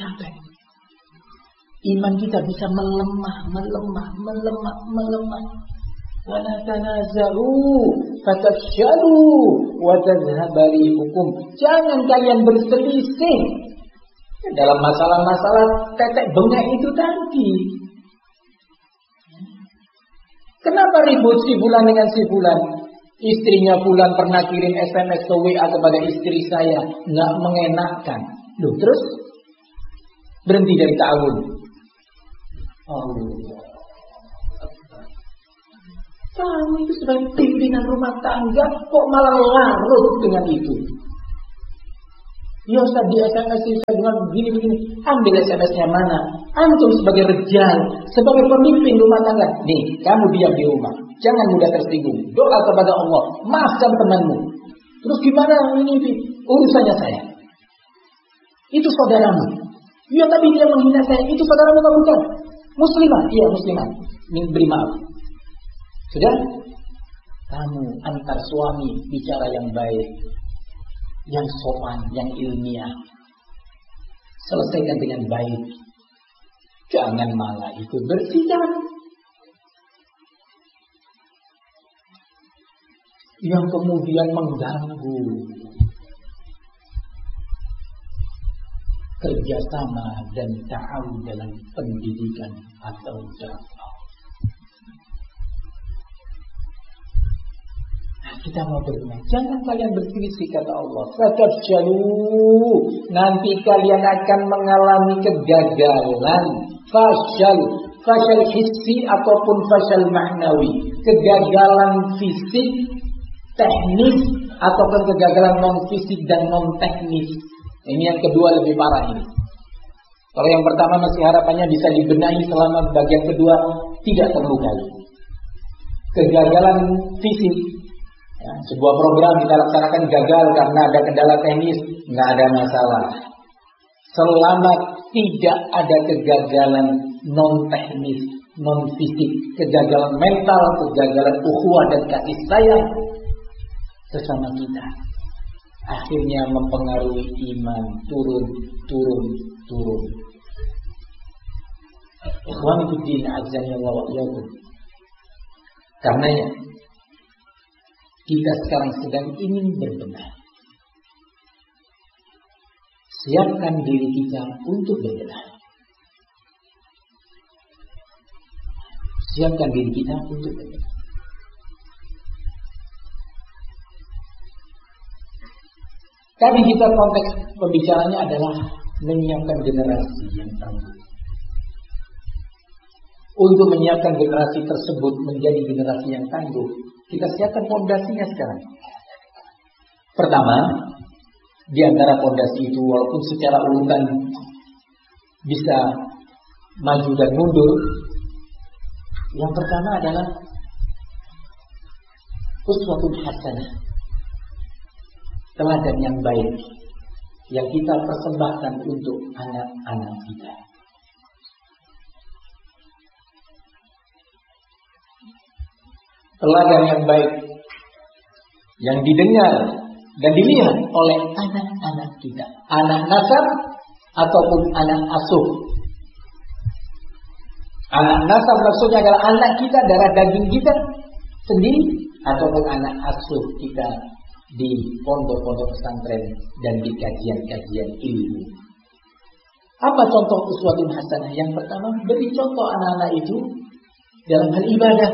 Capek. Iman kita bisa melemah. Wala tanazaru fatafshalu wa tadhhabu rihukum. Jangan kalian berselisih dalam masalah-masalah tetek bengek itu tadi. Kenapa ribut si fulan dengan si fulan? Istrinya fulan pernah kirim SMS atau WA kepada istri saya, nggak mengenakkan. Loh, terus berhenti dari ta'awun. Allah. Kamu itu sebagai pimpinan rumah tangga kok malah larut dengan itu? Ya Ustaz, di SMS saya dengan begini. Ambil SMS-nya mana? Antum sebagai rejal, sebagai pemimpin rumah tangga. Nih, kamu diam di rumah. Jangan mudah tersinggung. Doa kepada Allah. Maafkan temanmu. Terus gimana ini? Urusannya saya. Itu saudaramu. Ya tapi dia menghina saya. Itu saudaramu kan bukan? Muslimah. Iya muslimah. Beri maaf. Sudah? Kamu antar suami bicara yang baik, yang sopan, yang ilmiah. Selesaikan dengan baik. Jangan malah ikut bersidang. Yang kemudian mengganggu kerjasama dan ta'awun dalam pendidikan atau dakwah. Kita mau bermain. Jangan kalian berselisih kata Allah. Fatafshalu. Nanti kalian akan mengalami kegagalan. Fashal hissi ataupun fashal ma'nawi. Kegagalan fisik, teknis, ataupun kegagalan non fisik dan non teknis. Ini yang kedua lebih parah ini. Kalau yang pertama masih harapannya bisa dibenahi selama bagian kedua tidak terlukai. Kegagalan fisik. Ya, sebuah program kita laksanakan gagal karena ada kendala teknis, nggak ada masalah. Selama tidak ada kegagalan non teknis, non fisik, kegagalan mental, kegagalan ukhuwah dan kasih sayang sesama kita, akhirnya mempengaruhi iman turun. Ikhwani fiddin azza wa jalla. Karenanya kita sekarang sedang ingin berbenah. Siapkan diri kita untuk berbenah. Siapkan diri kita untuk berbenah. Tapi kita konteks pembicaranya adalah menyiapkan generasi yang tangguh. Untuk menyiapkan generasi tersebut menjadi generasi yang tangguh, kita siapkan fondasinya sekarang. Pertama, di antara fondasi itu walaupun secara urutan bisa maju dan mundur, yang pertama adalah uswatun hasanah, teladan yang baik yang kita persembahkan untuk anak-anak kita. Teladan yang baik yang didengar dan dilihat oleh anak-anak kita, anak nasab ataupun anak asuh. Anak nasab maksudnya adalah anak kita, darah daging kita sendiri, ataupun anak asuh kita di pondok-pondok pesantren dan di kajian-kajian ilmu. Apa contoh uswatun hasanah? Yang pertama, beri contoh anak-anak itu dalam hal ibadah.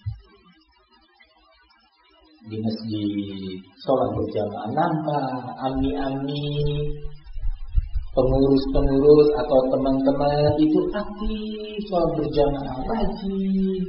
Di masjid, sholat berjamaah, nampak ami-ami, pengurus-pengurus atau teman-teman itu aktif sholat berjamaah, rajin.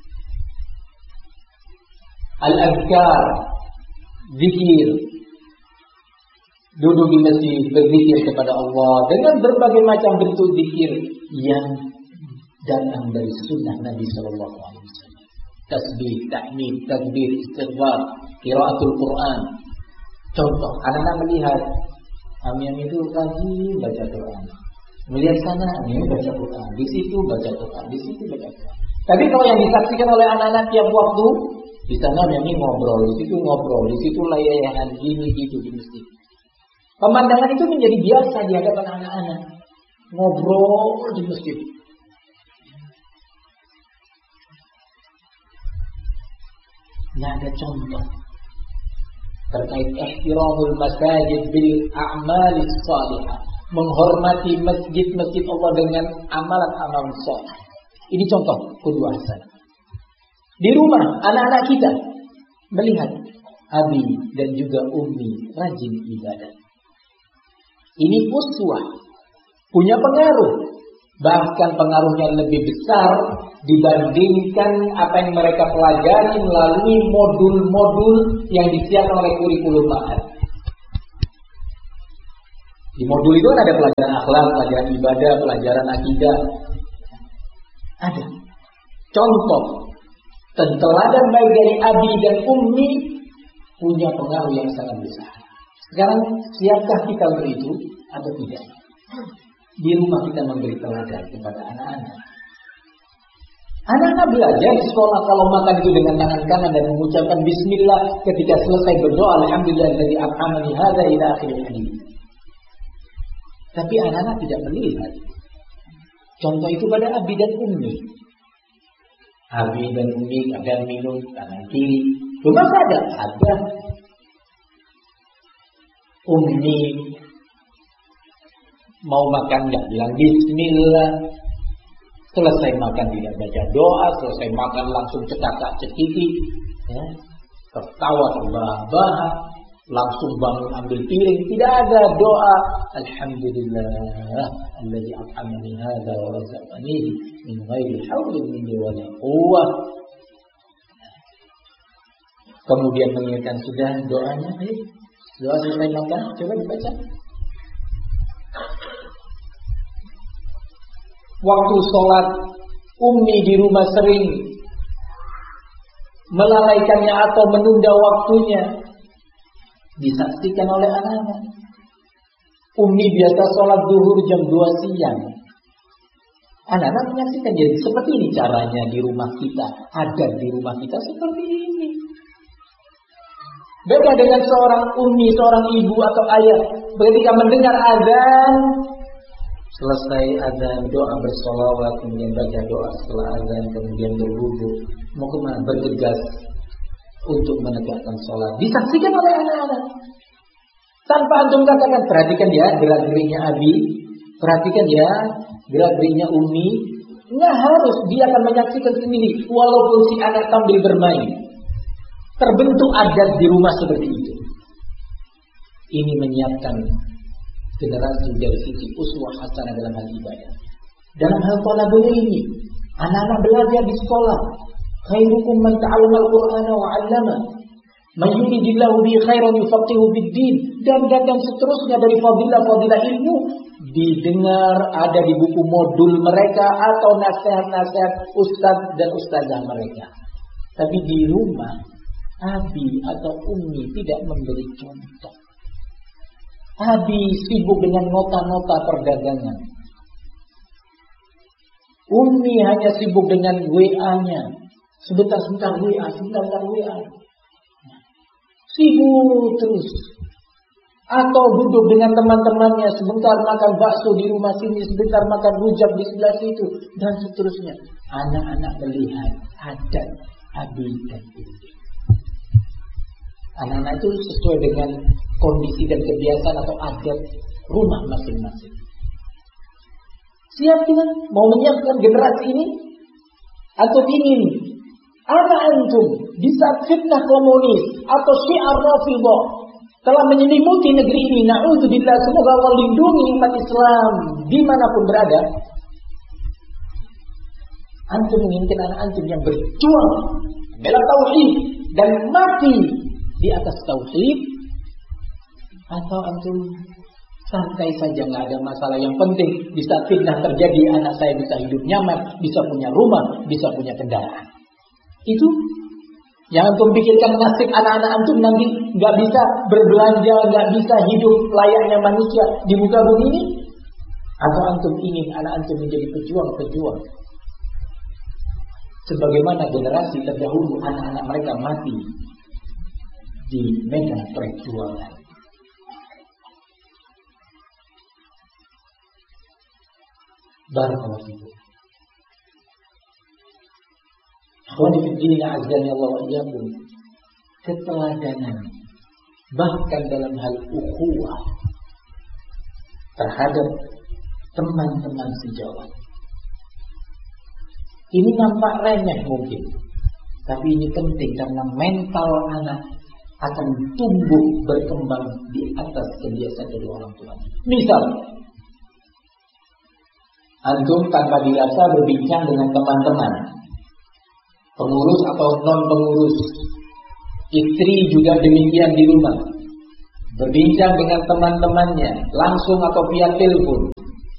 Al-azkar, zikir, duduk di masjid berzikir kepada Allah dengan berbagai macam bentuk zikir yang datang dari sunnah Nabi Sallallahu Alaihi Wasallam. Tasbih, tahmid, takbir, istighfar, qiraatul Quran. Contoh, anak-anak melihat ami-ami itu rajin baca Quran. Melihat sana, ami baca Quran. Di situ baca Quran, di situ baca Quran. Tapi kalau yang disaksikan oleh anak-anak tiap waktu, di sana ami ngobrol, di situ layahan gini gitu di masjid. Pemandangan itu menjadi biasa di hadapan anak-anak. ngobrol di masjid. Nggak ada contoh terkait ihtiramul masajid bil a'malis salihah, menghormati masjid-masjid Allah dengan amalan-amalan saleh. Ini contoh kedua hasan. Di rumah anak-anak kita melihat abi dan juga ummi rajin ibadah. Ini uswah, punya pengaruh. Bahkan pengaruhnya lebih besar dibandingkan apa yang mereka pelajari melalui modul-modul yang disiapkan oleh kurikulum ma'had. Di modul itu kan ada pelajaran akhlak, pelajaran ibadah, pelajaran akidah. Ada contoh teladan baik dari abi dan ummi punya pengaruh yang sangat besar. Sekarang siapkah kita untuk itu atau tidak? Di rumah kita memberi teladan kepada anak-anak. Anak-anak belajar di sekolah kalau makan itu dengan tangan kanan dan mengucapkan bismillah ketika selesai berdoa, alhamdulillahilladzi at'amani hadza ila akhir hadits. Tapi anak-anak tidak melihat contoh itu pada abi dan ummi. Abi dan ummi kadang minum tangan kiri. Cuma ada ummi mau makan nggak bilang bismillah, selesai makan tidak baca doa, selesai makan langsung cekakak-cekiki, ya, tertawa terbahak-bahak, langsung bangun ambil piring, tidak ada doa. Alhamdulillah alladzi at'amani hadza wa razaqani min ghairi haulin minni wa la quwwah. Kemudian mengingatkan sudah doanya, doa selesai makan, coba dibaca. Waktu sholat, ummi di rumah sering melalaikannya atau menunda waktunya, disaksikan oleh anak-anak. Ummi biasa sholat zuhur jam 2 siang. Anak-anak menyaksikan, jadi seperti ini caranya di rumah kita. Adat di rumah kita seperti ini. Beda dengan seorang ummi, seorang ibu atau ayah. Ketika mendengar azan, selesai azan doa bersolawat, kemudian baca doa setelah azan, kemudian berwudu, mau kemana? Bergegas untuk menegakkan sholat. Disaksikan oleh anak-anak. Tanpa antum katakan, perhatikan ya gerak-geriknya abi, perhatikan ya gerak-geriknya ummi. Nggak harus, dia akan menyaksikan sendiri. Walaupun si anak sambil bermain. Terbentuk adat di rumah seperti itu. Ini menyiapkan generasi dari sisi uswah hasanah dalam hal ibadah. Dalam hal thalabul ilmi, anak-anak belajar di sekolah. Khairukum man ta'allama al-Qur'ana wa 'allama. Man yuridillahu bihi khairan yufaqihu bid-din. Dan seterusnya dari fadilah-fadilah ilmu didengar ada di buku modul mereka atau nasihat-nasihat ustaz dan ustazah mereka. Tapi di rumah, abi atau ummi tidak memberi contoh. Abi sibuk dengan nota-nota perdagangan. Ummi hanya sibuk dengan WA-nya. Sebentar WA, sebentar WA. Sibuk terus. Atau duduk dengan teman-temannya, sebentar makan bakso di rumah sini, sebentar makan rujak di sebelah situ, dan seterusnya. Anak-anak melihat adat abi dan ummi. Anak-anak itu sesuai dengan kondisi dan kebiasaan atau adat rumah masing-masing. Siap kita mau menyiapkan generasi ini? Atau ingin anak antum di saat fitnah komunis atau syiar Rafidhah telah menyelimuti negeri ini, na'udzubillah, semoga Allah lindungi umat Islam dimanapun berada. Antum menginginkan anak antum yang berjuang dalam tauhid dan mati di atas tauhid, atau antum santai saja, nggak ada masalah. Yang penting di saat fitnah terjadi anak saya bisa hidup nyaman, bisa punya rumah, bisa punya kendaraan. Itu yang antum pikirkan nasib anak-anak antum nanti nggak bisa berbelanja, nggak bisa hidup layaknya manusia di muka bumi ini, atau antum ingin anak antum menjadi pejuang-pejuang sebagaimana generasi terdahulu anak-anak mereka mati di medan perjuangan. Barakallahu fikum. Akhwani fi din, azza wa iyyakum. Keteladanan bahkan dalam hal ukhuwah terhadap teman-teman sejawat. Ini nampak remeh mungkin, tapi ini penting karena mental anak akan tumbuh berkembang di atas kebiasaan dari orang tua. Misal, antum tanpa dirasa berbincang dengan teman-teman, pengurus atau non pengurus, istri juga demikian di rumah, berbincang dengan teman-temannya langsung atau via telepon.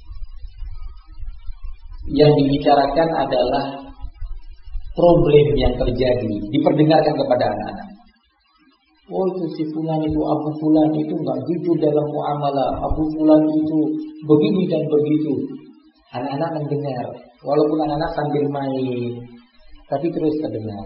Yang dibicarakan adalah problem yang terjadi, diperdengarkan kepada anak-anak. Oh, itu si fulan itu, Abu Fulan itu enggak jujur dalam muamalah, Abu Fulan itu begini dan begitu. Anak-anak mendengar, walaupun anak-anak sambil main, tapi terus terdengar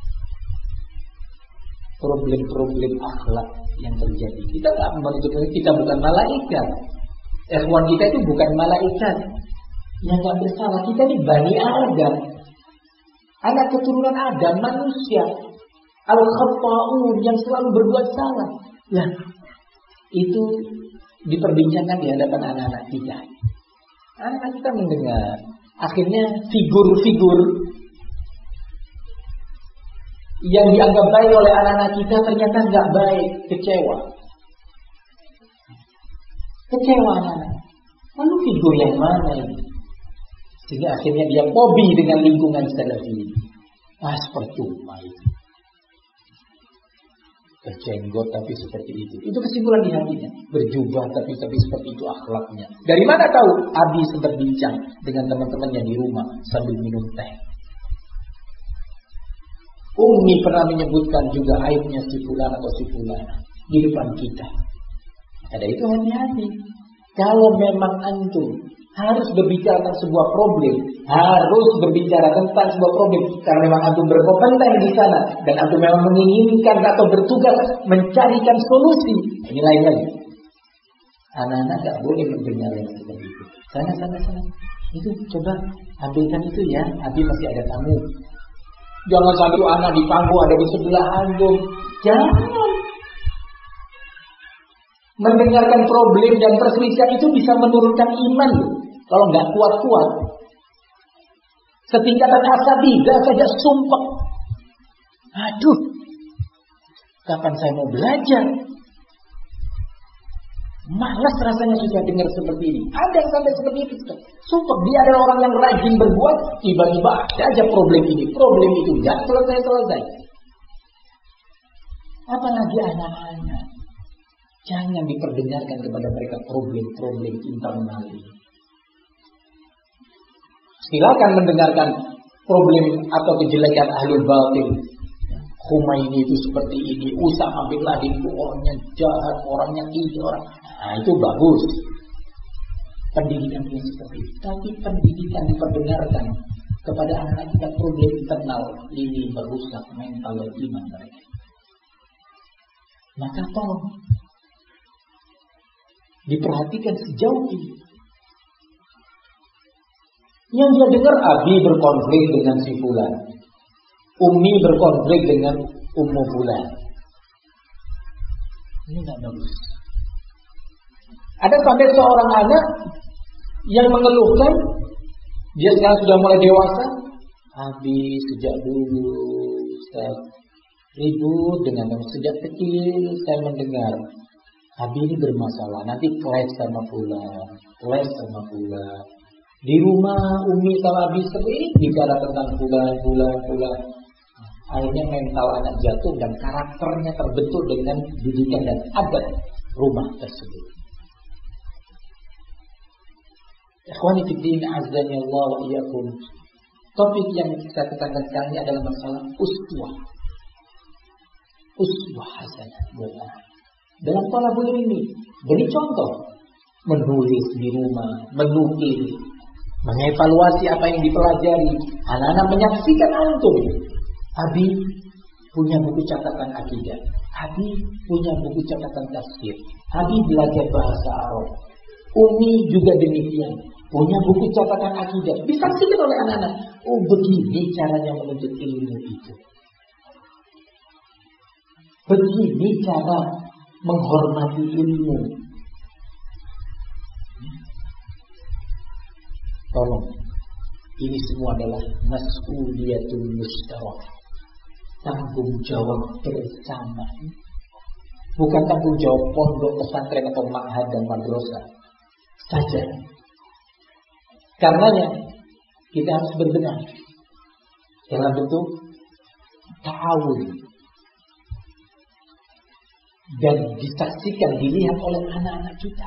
problem-problem akhlak yang terjadi. Kita enggak menuntut, kita bukan malaikat. Ikhwan kita itu bukan malaikat yang enggak bersalah. Kita ini Bani Adam, anak keturunan Adam, manusia al-khata'un yang selalu berbuat salah. Nah, itu diperbincangkan di hadapan anak-anak kita. Anak-anak kita mendengar. Akhirnya figur-figur yang dianggap baik oleh anak-anak kita ternyata enggak baik, kecewa. Kecewa anak-anak. Lalu figur yang mana ini? Sehingga akhirnya dia hobi dengan lingkungan salafi. Percuma itu. Berjenggot tapi seperti itu. Itu kesimpulan di hatinya. Berjubah tapi seperti itu akhlaknya. Dari mana tahu? Abi sempat bincang dengan teman-temannya di rumah sambil minum teh. Umi pernah menyebutkan juga aibnya si fulan atau si fulana di depan kita. Ada itu hati-hati. Kalau memang antum harus berbicara tentang sebuah problem, harus berbicara tentang sebuah problem karena memang antum berkompeten di sana dan antum memang menginginkan atau bertugas mencarikan solusi. Ini lain lagi. Anak-anak tidak boleh mendengar yang seperti itu. Sana. Itu coba ambilkan itu ya. Abi masih ada tamu. Jangan satu anak di pangku ada di sebelah antum. Jangan. Mendengarkan problem dan perselisihan itu bisa menurunkan iman loh. Kalau nggak kuat-kuat, setingkatan asabidah saja sumpah. Aduh, kapan saya mau belajar? Malas rasanya sudah dengar seperti ini. Ada yang sampai seperti itu. Sumpah, dia adalah orang yang rajin berbuat, tiba-tiba ada aja problem ini, problem itu, nggak selesai. Apalagi anak-anak. Jangan diperdengarkan kepada mereka problem-problem internal ini. Silakan mendengarkan problem atau kejelekan ahlul batil. Khomeini itu seperti ini, Usama bin Laden itu orangnya jahat, orangnya ini, orang. Nah, itu bagus. Pendidikan yang seperti itu. Tapi pendidikan diperdengarkan kepada anak-anak kita problem internal ini merusak mental dan iman mereka. Maka tolong diperhatikan sejauh ini. Yang dia dengar Abi berkonflik dengan si fulan, Umi berkonflik dengan Ummu fulan. Ini tidak bagus. Ada sampai seorang anak yang mengeluhkan, dia sekarang sudah mulai dewasa, Abi sejak dulu saya ribut dengan kamu, sejak kecil saya mendengar Abi ini bermasalah, nanti clash sama fulan. Di rumah Umi sama Abi sering bicara tentang fulan. Akhirnya mental anak jatuh dan karakternya terbentuk dengan didikan dan adat rumah tersebut. Ikhwani fiddin, azani Allah wa iyyakum. Topik yang kita tekankan sekarang ini adalah masalah uswah. Uswah hasanah buat anak. Dalam thalabul ilmi, beri contoh, menulis di rumah, menukil, mengevaluasi apa yang dipelajari. Anak-anak menyaksikan antum. Abi punya buku catatan akidah, Abi punya buku catatan tafsir, Abi belajar bahasa Arab, Umi juga demikian. punya buku catatan akidah, disaksikan oleh anak-anak. Oh, begini caranya menuntut ilmu itu. Begini cara menghormati ilmu. Tolong, ini semua adalah mas'uliyatul mustarak, tanggung jawab bersama. Bukan tanggung jawab pondok, pesantren atau ma'had dan madrasah saja. Karenanya kita harus berbenah dalam bentuk ta'awun dan disaksikan, dilihat oleh anak-anak kita.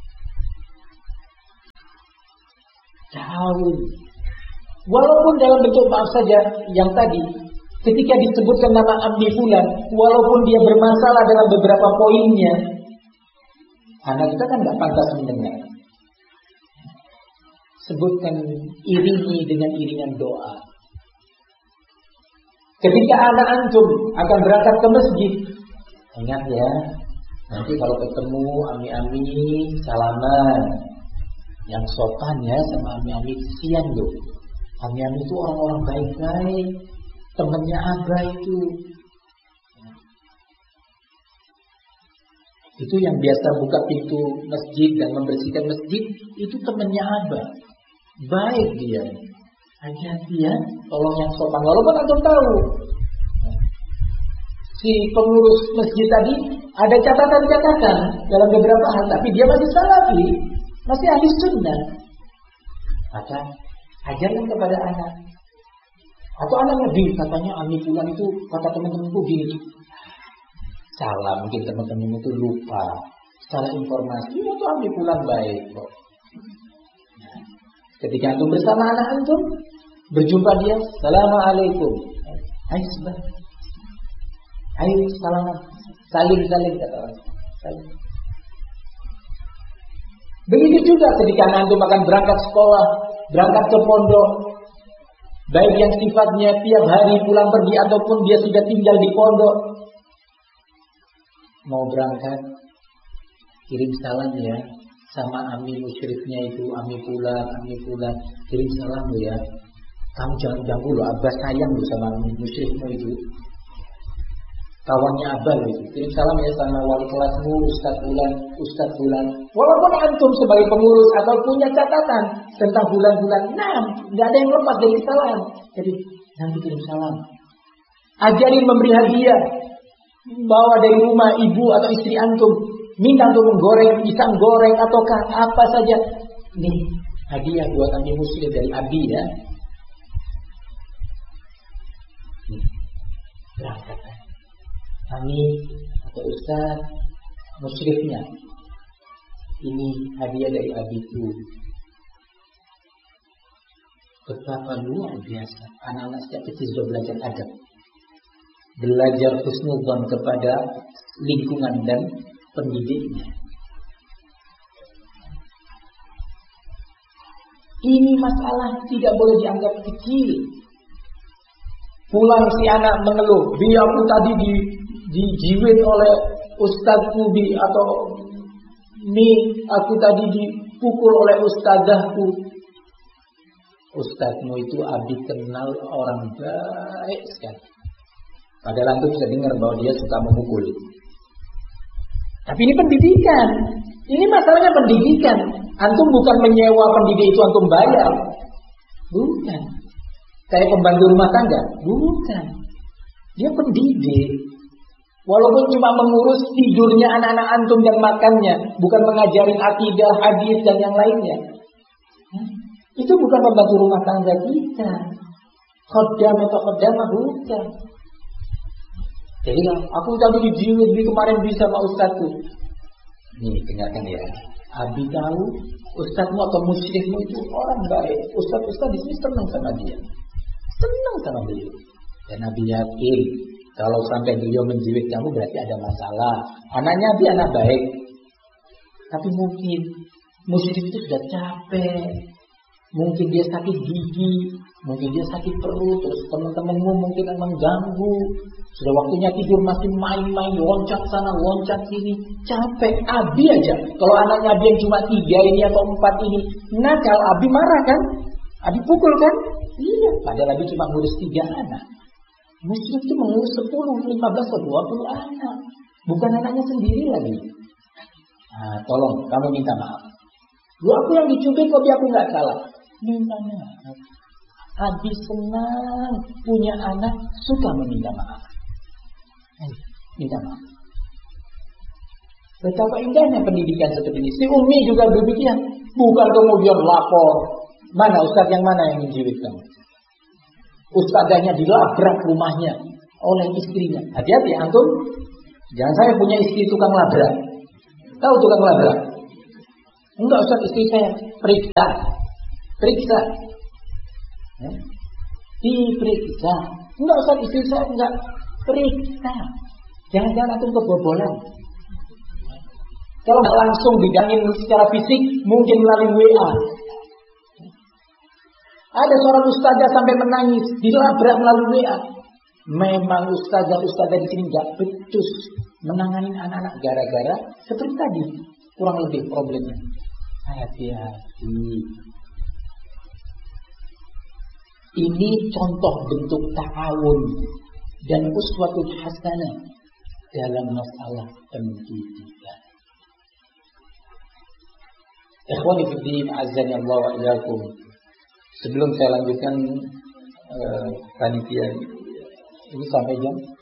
Ta'awun, walaupun dalam bentuk maaf saja yang tadi, ketika disebutkan nama Ammi Fulan, walaupun dia bermasalah dalam beberapa poinnya, anak kita kan nggak pantas mendengar. Sebutkan, iringi dengan iringan doa. Ketika anak antum akan berangkat ke masjid, ingat ya, nanti kalau ketemu ami-ami salaman, yang sopan ya sama ami-ami, kesian loh. Ami-ami itu orang-orang baik-baik, temannya Abah itu. Itu yang biasa buka pintu masjid dan membersihkan masjid, itu temannya Abah. Baik dia. Hati-hati ya, tolong yang sopan. Walaupun antum tahu si pengurus masjid tadi ada catatan-catatan dalam beberapa hal, tapi dia masih salafi, masih ahli sunnah. Maka ajarkan kepada anak. Atau anaknya katanya Ammi Fulan itu kata teman-temanku gini. Salah, mungkin teman-teman itu lupa, salah informasi. Itu Ammi Fulan baik kok. Ketika antum bersama anak antum, berjumpa dia, Assalamualaikum. Ayo sebentar. Ayo salaman. Saling kata orang. Saling. Begitu juga ketika antum akan berangkat sekolah, berangkat ke pondok, baik yang sifatnya tiap hari pulang pergi ataupun dia sudah tinggal di pondok, mau berangkat, kirim salam ya sama Ammi musyrifnya itu, Ammi Fulan, kirim salam ya. Kamu jangan ganggu loh, Abah sayang loh sama Ammi musyrifmu itu, kawannya Abah itu. Kirim salam ya sama wali kelasmu, Ustadz Fulan. Walaupun antum sebagai pengurus atau punya catatan tentang bulan-bulan, nggak ada yang lepas dari salam. Jadi nanti kirim salam. Ajarin memberi hadiah. Bawa dari rumah ibu atau istri antum, minta untuk menggoreng pisang goreng ataukah apa saja. Nih hadiah buat Ammi musyrif dari Abi ya. Nih, berangkat. Ammi atau Ustaz musyrifnya, ini hadiah dari Abiku. Betapa luar biasa anak-anak sejak kecil sudah belajar adab, belajar husnudzon kepada lingkungan dan pendidiknya. Ini masalah tidak boleh dianggap kecil. Pulang si anak mengeluh, aku tadi dijiwit oleh ustadzku atau aku tadi dipukul oleh ustadzahku. Ustadzmu itu Abi kenal orang baik sekali. Padahal antum bisa dengar bahwa dia suka memukul. Tapi ini pendidikan. Ini masalahnya pendidikan. Antum bukan menyewa pendidik itu antum bayar. Bukan. Kayak pembantu rumah tangga. Bukan. Dia pendidik. Walaupun cuma mengurus tidurnya anak-anak antum dan makannya, bukan mengajarin akidah, hadis dan yang lainnya. Itu bukan pembantu rumah tangga kita. Khodam atau khodamah bukan. Jadi aku tadi dijiwit kemarin bisa sama ustadzku. Nih dengarkan ya. Abi tahu ustadzmu atau musyrifmu itu orang baik. Ustadz di sini senang sama dia. Senang sama beliau. Dan Abi yakin kalau sampai beliau menjiwit kamu berarti ada masalah. Anaknya Abi anak baik. Tapi mungkin musyrif itu sudah capek. Mungkin dia sakit gigi. Mungkin dia sakit perut, terus teman-temanmu mungkin mengganggu. Sudah waktunya tidur masih main-main, loncat sana, loncat sini. Capek, Abi aja. Kalau anaknya Abi yang cuma 3 ini atau 4 ini nakal, Abi marah kan? Abi pukul kan? Iya, padahal Abi cuma ngurus 3 anak. Musyrik itu mengurus 10, 15, atau 20 anak. Bukan anaknya sendiri lagi. Nah, tolong, kamu minta maaf. Lu aku yang dicubit, kok dia aku gak salah. Minta maaf. Abi senang punya anak suka meminta maaf. Minta maaf. Betapa indahnya pendidikan seperti ini. Si Umi juga demikian. Bukan kemudian lapor. Mana ustaz yang mana yang menjiwit kamu? Ustazahnya dilabrak rumahnya oleh istrinya. Hati-hati antum. Jangan saya punya istri tukang labrak. Tahu tukang labrak? Enggak ustaz, istri saya periksa. Periksa. Ya. Diperiksa. Enggak usah istri saya enggak periksa. Jangan-jangan antum kebobolan. Kalau langsung digangin secara fisik, mungkin melalui WA. Ada seorang ustazah sampai menangis, dilabrak melalui WA. Memang ustazah di sini enggak becus menangani anak-anak gara-gara seperti tadi, kurang lebih problemnya. Hati-hati. Ini contoh bentuk ta'awun dan uswatul hasanah dalam masalah pendidikan. Ikhwani fi din, azza Allah wa iyyakum. Sebelum saya lanjutkan panitia ini sampai jam